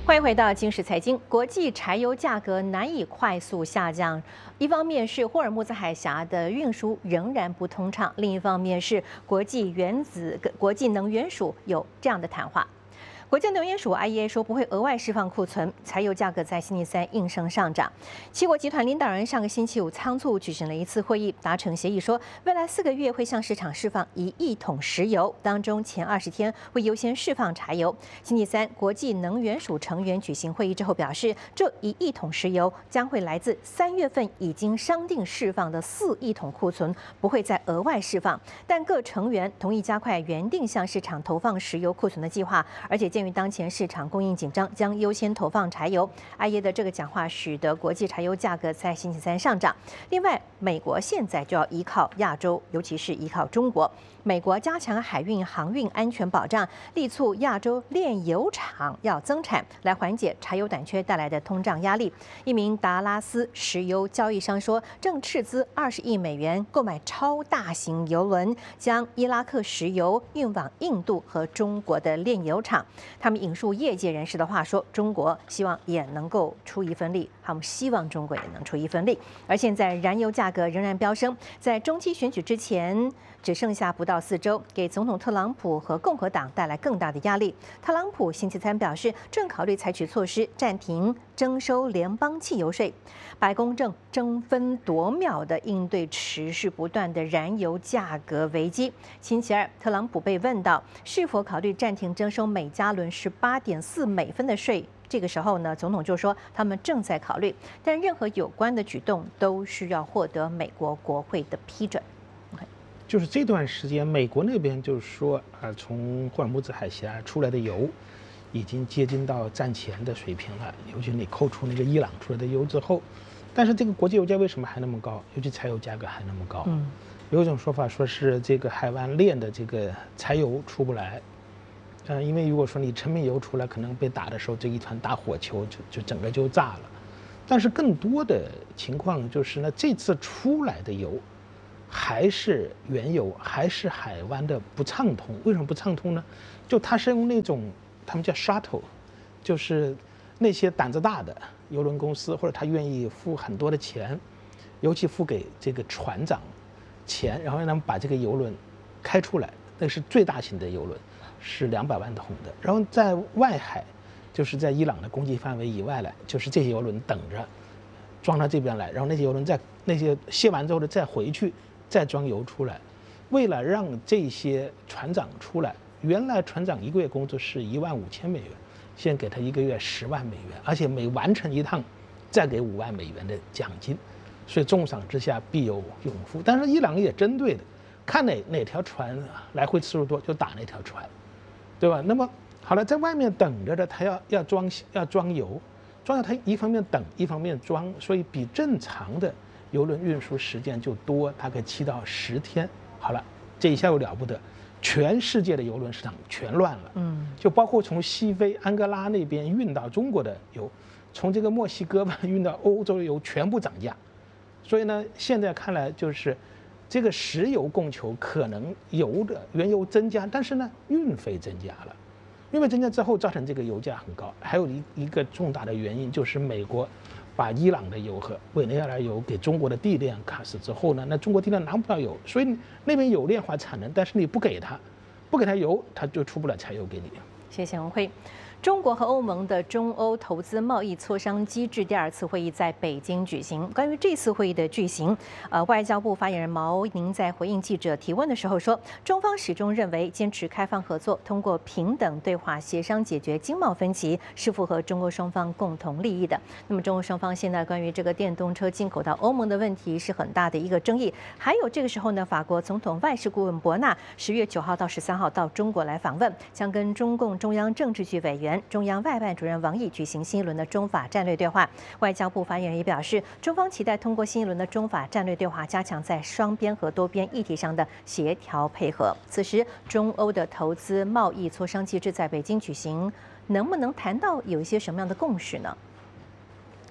欢迎回到今时财经。国际柴油价格难以快速下降，一方面是霍尔木兹海峡的运输仍然不通畅，另一方面是国际能源署有这样的谈话。国际能源署 IEA 说不会额外释放库存，柴油价格在星期三应声上涨。七国集团领导人上个星期五仓促举行了一次会议，达成协议说，未来4个月会向市场释放1亿桶石油，当中前20天会优先释放柴油。星期三，国际能源署成员举行会议之后表示，这1亿桶石油将会来自3月份已经商定释放的4亿桶库存，不会再额外释放。但各成员同意加快原定向市场投放石油库存的计划，而且鉴于当前市场供应紧张，将优先投放柴油。IEA 的这个讲话使得国际柴油价格在星期三上涨。另外，美国现在就要依靠亚洲，尤其是依靠中国。美国加强海运航运安全保障，力促亚洲炼油厂要增产，来缓解柴油短缺带来的通胀压力。一名达拉斯石油交易商说，正斥资20亿美元购买超大型油轮，将伊拉克石油运往印度和中国的炼油厂。他们引述业界人士的话说，中国希望也能够出一份力，他们希望中国也能出一份力。而现在燃油价格仍然飙升，在中期选举之前只剩下不到4周，给总统特朗普和共和党带来更大的压力。特朗普星期三表示，正考虑采取措施暂停征收联邦汽油税。白宫正争分夺秒地应对持续不断的燃油价格危机。星期二，特朗普被问到是否考虑暂停征收每加仑18.4美分的税。这个时候呢，总统就说他们正在考虑，但任何有关的举动都需要获得美国国会的批准。 就是这段时间，美国那边就是说，从霍尔木兹海峡出来的油，已经接近到战前的水平了。尤其你扣除那个伊朗出来的油之后，但是这个国际油价为什么还那么高？尤其柴油价格还那么高？有一种说法说是这个海湾炼的这个柴油出不来。因为如果说你成品油出来，可能被打的时候，这一团大火球就整个就炸了。但是更多的情况就是呢，这次出来的油还是原油，还是海湾的不畅通。为什么不畅通呢？就它是用那种他们叫 shuttle， 就是那些胆子大的邮轮公司，或者他愿意付很多的钱，尤其付给这个船长钱，然后让他们把这个邮轮开出来。那是最大型的邮轮，是200万桶的。然后在外海，就是在伊朗的攻击范围以外来，就是这些邮轮等着装到这边来，然后那些邮轮那些卸完之后呢，再回去再装油出来。为了让这些船长出来，原来船长1个月工资是15000美元，现在给他1个月10万美元，而且每完成一趟再给5万美元的奖金。所以重赏之下必有勇夫。但是伊朗也针对的，看哪条船来回次数多就打哪条船，对吧？那么好了，在外面等着的他要装油，装油他一方面等一方面装，所以比正常的邮轮运输时间就多，大概7到10天。好了，这一下又了不得，全世界的邮轮市场全乱了。就包括从西非安哥拉那边运到中国的油，从这个墨西哥运到欧洲的油全部涨价。所以呢，现在看来就是这个石油供求可能原油增加，但是呢，运费增加了。运费增加之后，造成这个油价很高。还有一个重大的原因就是美国把伊朗的油和委内瑞拉油给中国的地炼卡死之后呢，那中国地炼拿不到油，所以那边有炼化产能，但是你不给他油，他就出不了柴油给你。 谢谢文辉。中国和欧盟的中欧投资贸易磋商机制第2次会议在北京举行。关于这次会议的举行，外交部发言人毛宁在回应记者提问的时候说，中方始终认为坚持开放合作，通过平等对话协商解决经贸分歧是符合中欧双方共同利益的。那么中欧双方现在关于这个电动车进口到欧盟的问题是很大的一个争议。还有这个时候呢，法国总统外事顾问博纳10月9号到13号到中国来访问，将跟中共中央政治局委员、中央外办主任王毅举行新一轮的中法战略对话。外交部发言人也表示，中方期待通过新一轮的中法战略对话，加强在双边和多边议题上的协调配合。此时，中欧的投资贸易磋商机制在北京举行，能不能谈到有一些什么样的共识呢？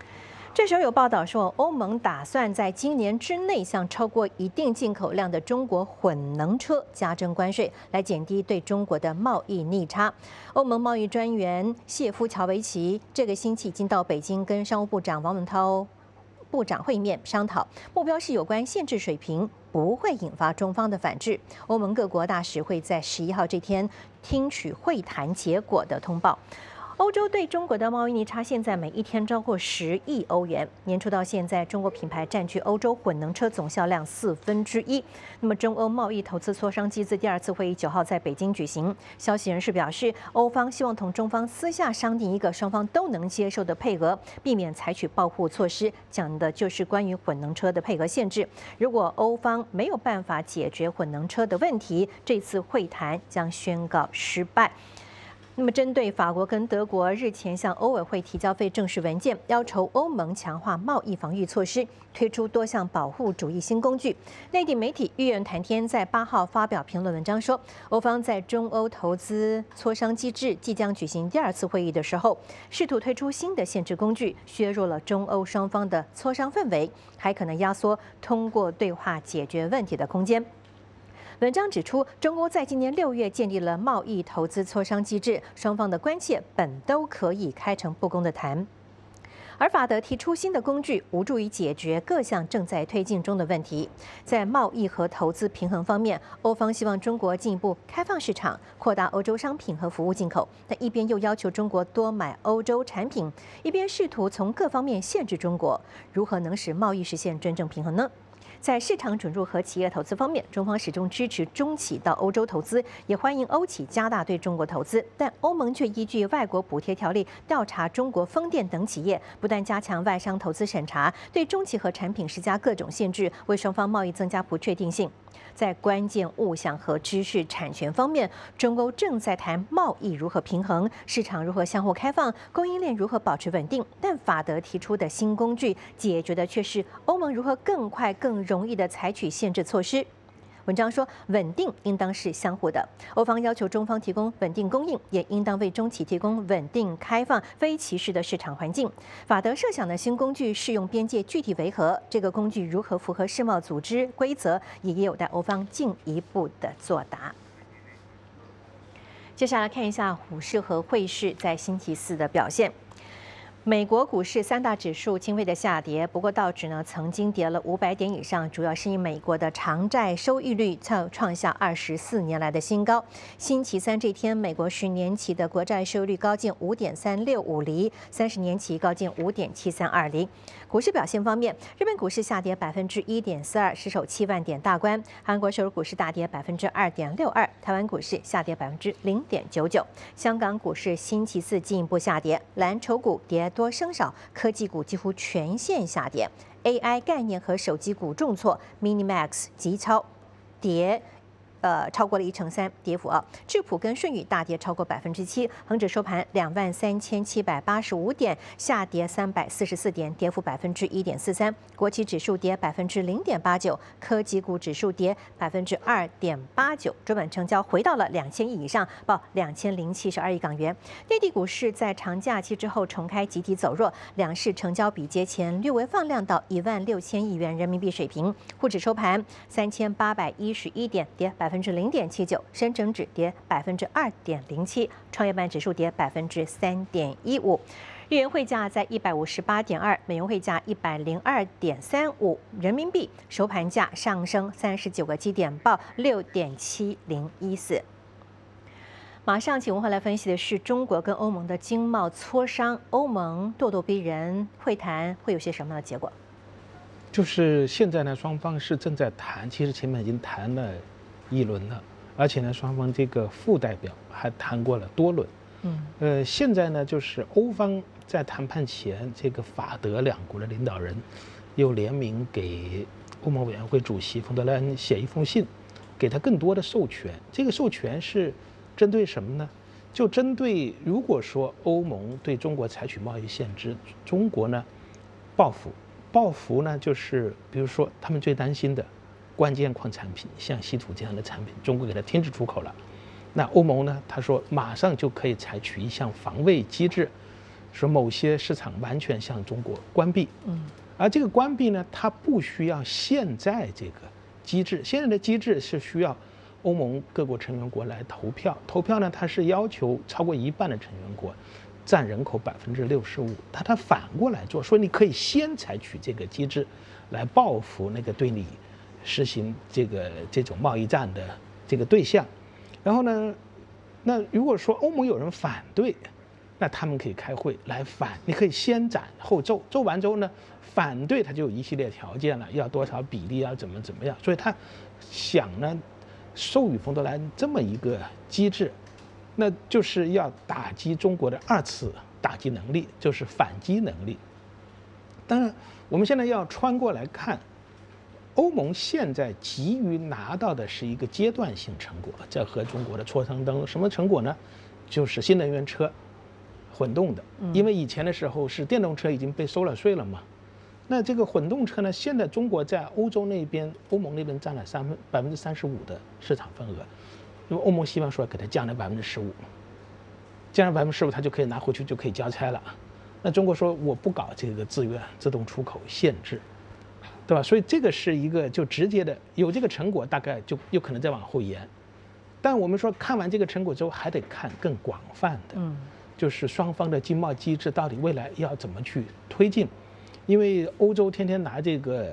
这时候有报道说，欧盟打算在今年之内向超过一定进口量的中国混能车加征关税，来减低对中国的贸易逆差。欧盟贸易专员谢夫乔维奇这个星期已经到北京跟商务部长王文涛部长会面商讨，目标是有关限制水平不会引发中方的反制。欧盟各国大使会在11号这天听取会谈结果的通报。欧洲对中国的贸易逆差现在每一天超过10亿欧元，年初到现在，中国品牌占据欧洲混能车总销量1/4。那么，中欧贸易投资磋商机制第2次会议9号在北京举行。消息人士表示，欧方希望同中方私下商定一个双方都能接受的配额，避免采取报复措施。讲的就是关于混能车的配额限制。如果欧方没有办法解决混能车的问题，这次会谈将宣告失败。那么，针对法国跟德国日前向欧委会提交非正式文件，要求欧盟强化贸易防御措施，推出多项保护主义新工具。内地媒体玉苑谈天在8号发表评论文章说，欧方在中欧投资磋商机制即将举行第2次会议的时候，试图推出新的限制工具，削弱了中欧双方的磋商氛围，还可能压缩通过对话解决问题的空间。文章指出，中欧在今年6月建立了贸易投资磋商机制，双方的关切本都可以开诚布公的谈。而法德提出新的工具，无助于解决各项正在推进中的问题。在贸易和投资平衡方面，欧方希望中国进一步开放市场，扩大欧洲商品和服务进口，但一边又要求中国多买欧洲产品，一边试图从各方面限制中国，如何能使贸易实现真正平衡呢？在市场准入和企业投资方面，中方始终支持中企到欧洲投资，也欢迎欧企加大对中国投资。但欧盟却依据外国补贴条例调查中国风电等企业，不断加强外商投资审查，对中企和产品施加各种限制，为双方贸易增加不确定性。在关键物象和知识产权方面，中欧正在谈贸易如何平衡，市场如何相互开放，供应链如何保持稳定。但法德提出的新工具，解决的却是欧盟如何更快、更容易地采取限制措施。文章说，稳定应当是相互的。欧方要求中方提供稳定供应，也应当为中企提供稳定、开放、非歧视的市场环境。法德设想的新工具适用边界具体为何？这个工具如何符合世贸组织规则，也有待欧方进一步的作答。接下来看一下股市和汇市在星期四的表现。美国股市3大指数轻微的下跌，不过道指呢曾经跌了500点以上，主要是因美国的长债收益率创下24年来的新高。星期三这天，美国10年期的国债收益率高见5.365厘，30年期高见5.732厘。股市表现方面，日本股市下跌1.42%，失守7万点大关；韩国首尔股市大跌2.62%，台湾股市下跌0.99%。香港股市星期四进一步下跌，蓝筹股跌多升少，科技股几乎全线下跌 ，AI 概念和手机股重挫 ，Minimax 急超跌。超过了1.3%跌幅啊，智普跟顺宇大跌超过7%，恒指收盘23785点，下跌344点，跌幅1.43%。国企指数跌0.89%，科技股指数跌2.89%。主板成交回到了2000亿以上，报2072亿港元。内地股市在长假期之后重开集体走弱，两市成交比节前略微放量到16000亿元人民币水平。沪指收盘3811点，跌0.79%，深成指跌2.07%，创业板指数跌3.15%。日元汇价在158.2，美元汇价102.35，人民币收盘价上升39个基点，报6.7014。马上请文华来分析的是中国跟欧盟的经贸磋商，欧盟咄咄逼人，会谈会有些什么样的结果？ 就是现在呢，双方是正在谈，其实前面已经谈了1轮了，而且呢，双方这个副代表还谈过了多轮。现在呢，就是欧方在谈判前，这个法德2国的领导人又联名给欧盟委员会主席冯德莱恩写一封信，给他更多的授权。这个授权是针对什么呢？就针对如果说欧盟对中国采取贸易限制，中国呢报复呢，就是比如说他们最担心的关键矿产品，像稀土这样的产品，中国给它停止出口了。那欧盟呢，他说马上就可以采取一项防卫机制， 说某些市场完全向中国关闭。而这个关闭呢，它不需要现在这个机制，现在的机制是需要欧盟各国成员国来投票，投票呢，它是要求超过1半的成员国占人口65%，它反过来做，说你可以先采取这个机制来报复那个对你实行这种贸易战的这个对象。然后呢，那如果说欧盟有人反对，那他们可以开会来反，你可以先斩后奏，奏完之后呢，反对他就有一系列条件了，要多少比例，要怎么样，所以他想呢，授予冯德莱恩这么一个机制，那就是要打击中国的2次打击能力，就是反击能力。当然，我们现在要穿过来看，欧盟现在急于拿到的是一个阶段性成果，这和中国的磋商当中什么成果呢？就是新能源车。混动的，因为以前的时候是电动车已经被收了税了嘛，那这个混动车呢，现在中国在欧洲那边、欧盟那边占了35%的市场份额，因为欧盟希望说给它降了15%，降了15%，它就可以拿回去就可以交差了。那中国说我不搞这个自愿自动出口限制，对吧？所以这个是一个就直接的有这个成果，大概就有可能再往后延。但我们说看完这个成果之后，还得看更广泛的。就是双方的经贸机制到底未来要怎么去推进，因为欧洲天天拿这个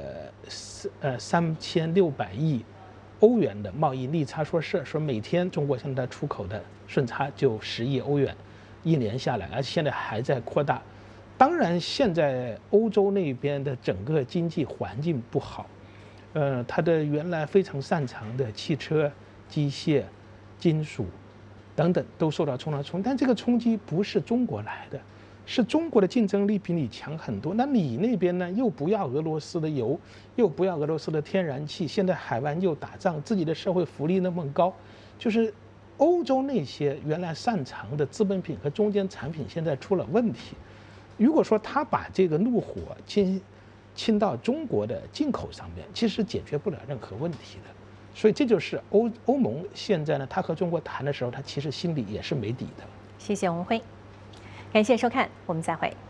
3600亿欧元的贸易逆差说事，说每天中国现在出口的顺差就10亿欧元，1年下来，而且现在还在扩大。当然，现在欧洲那边的整个经济环境不好，它的原来非常擅长的汽车、机械、金属等等都受到冲击，但这个冲击不是中国来的，是中国的竞争力比你强很多。那你那边呢，又不要俄罗斯的油，又不要俄罗斯的天然气，现在海湾又打仗，自己的社会福利那么高，就是欧洲那些原来擅长的资本品和中间产品现在出了问题。如果说他把这个怒火倾到中国的进口上面，其实解决不了任何问题的。所以这就是欧盟现在呢，他和中国谈的时候，他其实心里也是没底的。 谢谢文辉，感谢收看，我们再会。